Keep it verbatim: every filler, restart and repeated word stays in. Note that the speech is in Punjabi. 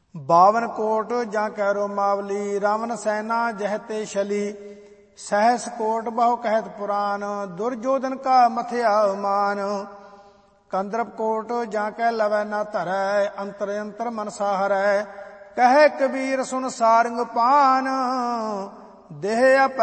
ਬਾਵਨ ਕੋਟ ਜਾਂ ਕਹਿ ਰੋਮਾਵਲੀ, ਰਾਵਨ ਸੈਨਾ ਜਹ ਤੇ ਛਲੀ। ਸਹਿਸ ਕੋਟ ਬਹੁ ਕਹਿਤ ਪੁਰਾਨ, ਦੁਰਜੋਧਨ ਕਾ ਮਥਿਆ ਮਾਨ। ਕੰਦਰਪ ਕੋਟ ਜਾਂ ਕਹਿ ਲਵੈ ਨਾ ਧਰੈ, ਅੰਤਰ ਅੰਤਰ ਮਨਸਾ ਹਰੈ। ਕਹੈ ਕਬੀਰ ਸੁਨ ਸਾਰੰਗ ਪਾਨ, ਦੇਹ